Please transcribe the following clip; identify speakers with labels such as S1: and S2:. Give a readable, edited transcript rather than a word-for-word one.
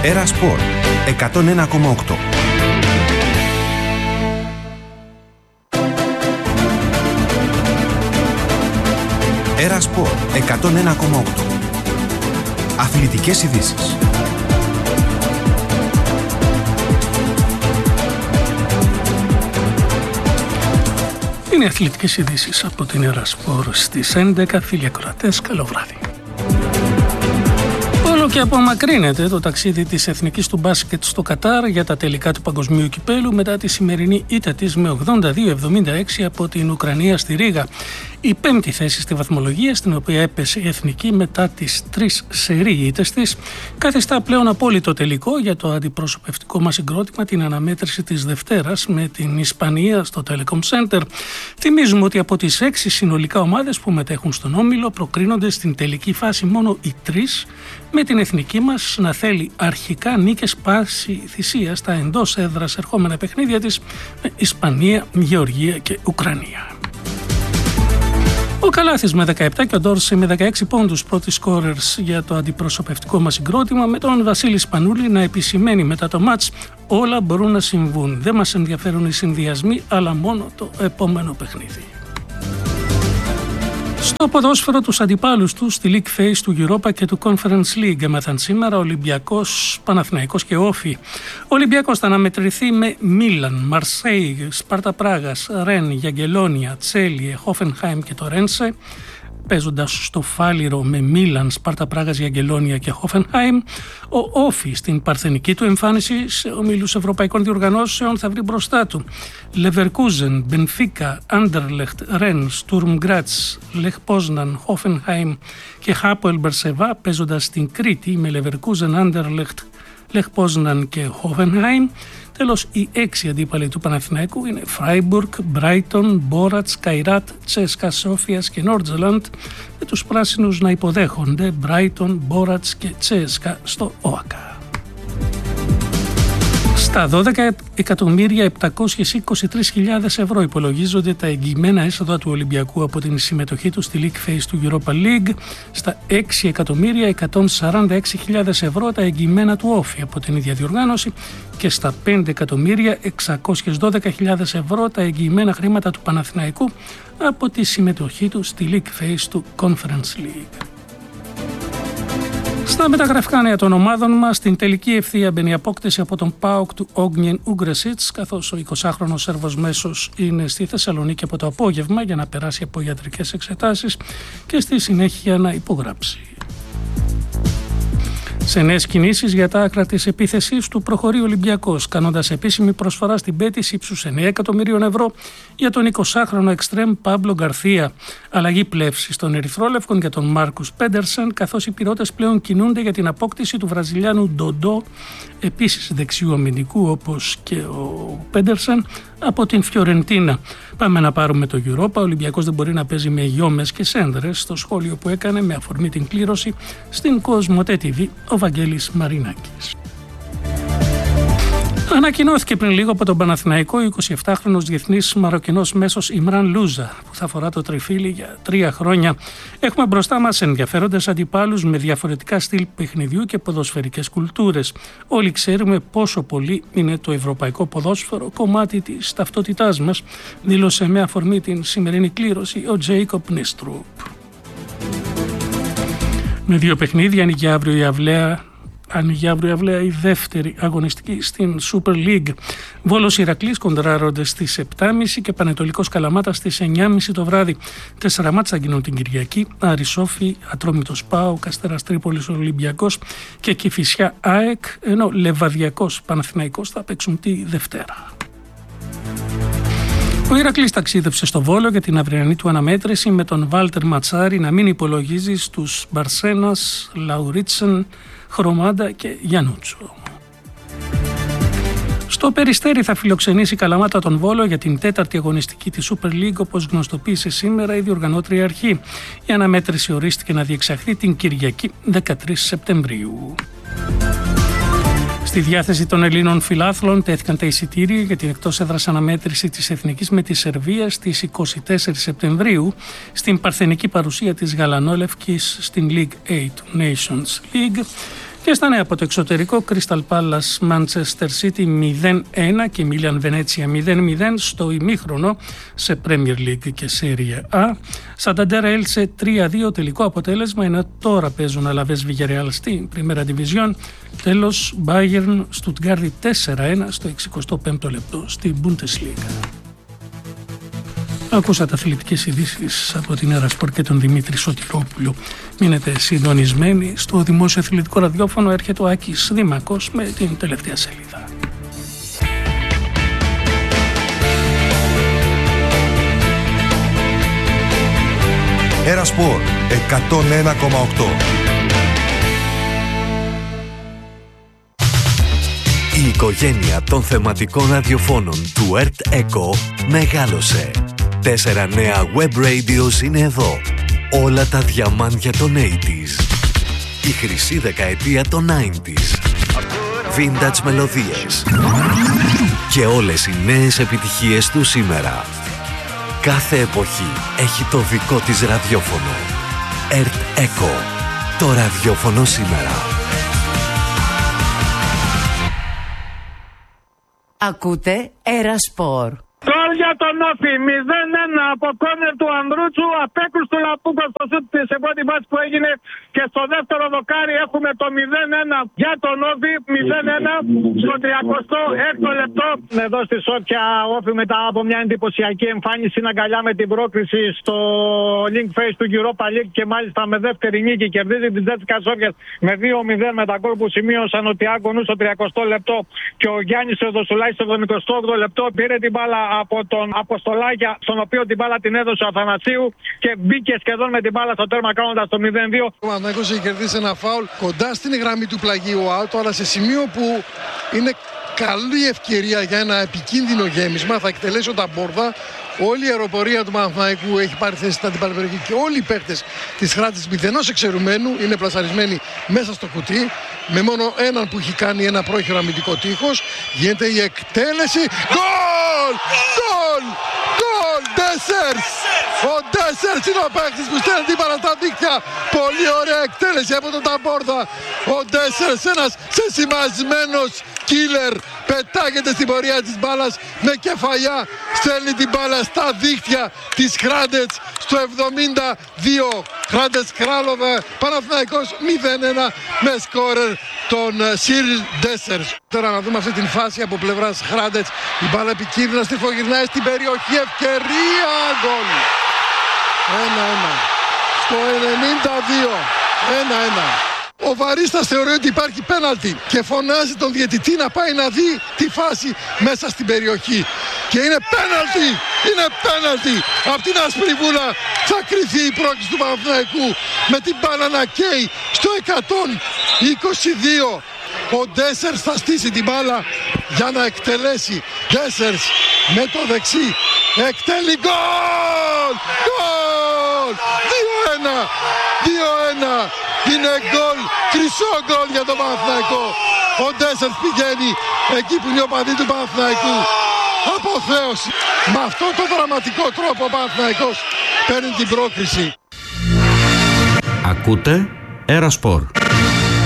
S1: Έρα Σπορ 101,8. Έρα Σπορ 101,8. Αθλητικές ειδήσεις.
S2: Είναι αθλητικές ειδήσεις από την Έρα Σπορ στις 11. Φίλοι ακροατές, καλό βράδυ. Όλο και απομακρύνεται το ταξίδι της εθνικής του μπάσκετ στο Κατάρ για τα τελικά του παγκοσμίου κυπέλου μετά τη σημερινή ήττα της με 82-76 από την Ουκρανία στη Ρήγα. Η πέμπτη θέση στη βαθμολογία, στην οποία έπεσε η εθνική μετά τις 3 σερί ήττες της, καθιστά πλέον απόλυτο τελικό για το αντιπροσωπευτικό μας συγκρότημα την αναμέτρηση της Δευτέρας με την Ισπανία στο Telecom Center. Θυμίζουμε ότι από τις 6 συνολικά ομάδες που μετέχουν στον όμιλο προκρίνονται στην τελική φάση μόνο οι 3, με την εθνική μας να θέλει αρχικά νίκες πάση θυσία στα εντός έδρας ερχόμενα παιχνίδια της με Ισπανία, Γεωργία και Ουκρανία. Ο Καλάθης με 17 και ο Ντόρση με 16 πόντους πρώτοι σκόρερς για το αντιπροσωπευτικό μας συγκρότημα, με τον Βασίλη Σπανούλη να επισημαίνει μετά το μάτς: όλα μπορούν να συμβούν, δεν μας ενδιαφέρουν οι συνδυασμοί αλλά μόνο το επόμενο παιχνίδι. Στο ποδόσφαιρο, τους αντιπάλους του στη League Phase του Europa και του Conference League έμαθαν σήμερα Ολυμπιακός, Παναθηναϊκός και Όφη. Ο Ολυμπιακός θα αναμετρηθεί με Μίλαν, Μαρσέιγ, Σπάρτα Πράγας, Ρεν, Γιαγκελόνια, Τσέλιε, Χόφενχάιμ και το Ρένσε, παίζοντας στο Φάληρο με Μίλαν, Σπάρτα Πράγας, Γιαγκελόνια και Χόφενχάιμ. Ο Όφη στην παρθενική του εμφάνιση σε ομίλους ευρωπαϊκών διοργανώσεων θα βρει μπροστά του Λεβερκούζεν, Μπενφίκα, Άντερλεχτ, Ρεν, Στουρμ Γκράτς, Λεχ Πόσναν, Χόφενχάιμ και Χάποελ Μπερσεβά, παίζοντας στην Κρήτη με Λεβερκούζεν, Άντερλεχτ, Λεχ Πόσναν και Χόφενχάιμ. Τέλος, οι 6 αντίπαλοι του Παναθηναϊκού είναι Φράιμπουργκ, Μπράιτον, Μπόρατς, Καϊράτ, Τσέσκα Σόφιας και Νόρτζελαντ, με τους πράσινους να υποδέχονται Μπράιτον, Μπόρατς και Τσέσκα στο ΟΑΚΑ. Στα 12.723.000 ευρώ υπολογίζονται τα εγγυημένα έσοδα του Ολυμπιακού από την συμμετοχή του στη League Phase του Europa League, στα 6.146.000 ευρώ τα εγγυημένα του Όφη από την ίδια διοργάνωση και στα 5.612.000 ευρώ τα εγγυημένα χρήματα του Παναθηναϊκού από τη συμμετοχή του στη League Phase του Conference League. Στα μεταγραφικά νέα των ομάδων μας, στην τελική ευθεία μπαίνει η απόκτηση από τον ΠΑΟΚ του Όγνιεν Ούγκρεσιτς, καθώς ο 20χρονος Σέρβος μέσος είναι στη Θεσσαλονίκη από το απόγευμα για να περάσει από ιατρικές εξετάσεις και στη συνέχεια να υπογράψει. Σε νέες κινήσεις για τα άκρα της επίθεσης του προχωρεί ο Ολυμπιακός, κάνοντας επίσημη προσφορά στην Πέτης ύψους 9 εκατομμυρίων ευρώ για τον 20χρονο εξτρέμ Πάμπλο Γκαρθία. Αλλαγή πλεύσης των Ερυθρόλευκων για τον Μάρκους Πέντερσεν, καθώς οι πυρώτες πλέον κινούνται για την απόκτηση του Βραζιλιάνου Ντοντό, επίσης δεξιού αμυντικού όπως και ο Πέντερσεν, από την Φιωρεντίνα. Πάμε να πάρουμε το Europa. Ο Ολυμπιακός δεν μπορεί να παίζει με γιόμες και σένδρες, στο σχόλιο που έκανε με αφορμή την κλήρωση στην Κοσμοτέ TV ο Βαγγέλης Μαρινάκης. Ανακοινώθηκε πριν λίγο από τον Παναθηναϊκό ο 27χρονος διεθνής Μαροκινός μέσος Ιμράν Λούζα, που θα φορά το τριφύλι για 3 χρόνια. Έχουμε μπροστά μας ενδιαφέροντες αντιπάλους με διαφορετικά στυλ παιχνιδιού και ποδοσφαιρικές κουλτούρες. Όλοι ξέρουμε πόσο πολύ είναι το ευρωπαϊκό ποδόσφαιρο κομμάτι της ταυτότητάς μας, δήλωσε με αφορμή την σημερινή κλήρωση ο Τζέικοπ Νίστρουπ. Με 2 παιχνίδια ανοίγει αύριο η αυλαία η δεύτερη αγωνιστική στην Super League. Βόλος Ηρακλής κοντράρονται στις 7.30 και Πανετολικός Καλαμάτα στις 9.30 το βράδυ. 4 μάτς θα γίνουν την Κυριακή. Άρης Όφη, Ατρόμητος ΠΑΟΚ, Αστέρας Τρίπολης Ολυμπιακός και Κηφισιά ΑΕΚ, ενώ Λεβαδιακός Παναθηναϊκός θα παίξουν τη Δευτέρα. Ο Ηρακλής ταξίδευσε στο Βόλο για την αυριανή του αναμέτρηση με τον Βάλτερ Ματσάρη να μην υπολογίζει στους Μπαρσένας, Λαουρίτσεν, Χρωμάντα και Γιανούτσο. Στο Περιστέρι θα φιλοξενήσει η Καλαμάτα τον Βόλο για την 4η αγωνιστική της Super League, όπως γνωστοποίησε σήμερα η διοργανώτρια αρχή. Η αναμέτρηση ορίστηκε να διεξαχθεί την Κυριακή 13 Σεπτεμβρίου. Στη διάθεση των Ελλήνων φιλάθλων τέθηκαν τα εισιτήρια για την εκτός έδρας αναμέτρηση της Εθνικής με τη Σερβία στις 24 Σεπτεμβρίου στην παρθενική παρουσία της Γαλανόλευκης στην League 8 Nations League. Και στα νέα από το εξωτερικό, Crystal Palace Manchester City 0-1 και Milan Venezia 0-0 στο ημίχρονο σε Premier League και Serie A. Santander Elche 3-2 τελικό αποτέλεσμα, ενώ τώρα παίζουν Alaves Villarreal στην Primera Division. Τέλος, Bayern Stuttgart 4-1 στο 65ο λεπτό στην Bundesliga. Ακούσατε αθλητικές ειδήσεις από την Ερασπορ και τον Δημήτρη Σωτηρόπουλο. Μείνετε συντονισμένοι. Στο δημόσιο αθλητικό ραδιόφωνο έρχεται ο Άκης Δήμακος με την τελευταία σελίδα.
S1: Ερασπορ 101,8.
S3: Η οικογένεια των θεματικών ραδιοφώνων του ERT ECO μεγάλωσε. 4 νέα web radios είναι εδώ. Όλα τα διαμάντια των 80s. Η χρυσή δεκαετία των 90s. Vintage μελωδίες. Και όλες οι νέες επιτυχίες του σήμερα. Κάθε εποχή έχει το δικό της ραδιόφωνο. ERT ECO. Το ραδιόφωνο σήμερα.
S4: Ακούτε Ερασπορ.
S5: Γκολ για τον Όφη, 0-1 από κόρνερ του Ανδρούτσου, απέκρουστο του Λαπούκο στο σουτ της πρώτη φάση που έγινε, και στο δεύτερο δοκάρι έχουμε το 0-1 για τον Όφη, 0-1 στο 36ο λεπτό. Εδώ στη Σόφια, Όφη μετά από μια εντυπωσιακή εμφάνιση είναι αγκαλιά με την πρόκριση στο link face του Europa League και μάλιστα με δεύτερη νίκη κερδίζει την Τζέτσικα Σόφιας με 2-0 με τα γκολ που σημείωσαν ο Τιάγκο Νου στο 30ο λεπτό και ο Γιάννης Θεοδοσουλάκης στο 78ο λεπτό. Πήρε την μπάλα από τον Αποστολάκια, στον οποίο την μπάλα την έδωσε ο Αθανασίου και μπήκε σχεδόν με την μπάλα στο τέρμα κάνοντας το 0-2.
S6: Ο Παναθηναϊκός έχει κερδίσει ένα φάουλ κοντά στην γραμμή του πλαγίου out, αλλά σε σημείο που είναι καλή ευκαιρία για ένα επικίνδυνο γέμισμα. Θα εκτελέσει ο Ταμπόρδα. Όλη η αεροπορία του Παναθηναϊκού έχει πάρει θέση στην αντίπαλη περιοχή και όλοι οι παίκτες της Χράτης μηδενός εξαιρουμένου είναι πλασαρισμένοι μέσα στο κουτί. Με μόνο έναν που έχει κάνει ένα πρόχειρο αμυντικό τείχος. Γίνεται η εκτέλεση. Γκολ! Γκολ! Γκολ! Ντέσσερς! Ο Ντέσσερς είναι ο παίκτης που στέλνει την μπάλα στα δίκτυα. Πολύ ωραία εκτέλεση από τον Ταμπόρδα. Ο Ντέσσερς, ένας σεσημασμένος killer, πετάγεται στην πορεία της μπάλας με κεφαλιά. Στέλνει την μπάλα στα δίκτυα της Χράντετς στο 72. Χράντετς Κράλοβε, Παναθηναϊκός 0-1 με σκόρερ τον Σιριλ Ντέσσερς. Τώρα να δούμε αυτή την φάση από πλευράς Χράντετς. Η μπάλα επικίνδυνα στριφογυρνάει στην περιοχή, ευκαιρία, γκολ. 1-1. Στο 92. 1-1. Ο Βαρίστας θεωρεί ότι υπάρχει πέναλτι και φωνάζει τον διαιτητή να πάει να δει τη φάση μέσα στην περιοχή. Και είναι πέναλτι! Είναι πέναλτι! Από την άσπρη βούλα θα κριθεί η πρόκληση του Παναθηναϊκού με την μπάλα να καίει στο 122. Ο Ντέσσερς θα στήσει την μπάλα για να εκτελέσει. Ντέσσερς με το δεξί εκτέλει, γκολ! Γκολ! 2-1! 2-1! Είναι γκολ, χρυσό γκολ για τον Παναθηναϊκό. Ο Ντέσσερς πηγαίνει εκεί που είναι ο παδί του Παναθηναϊκού. Αποθέωση. Με αυτόν τον δραματικό τρόπο ο Παναθηναϊκός παίρνει την πρόκριση.
S7: Ακούτε Ερασπορ.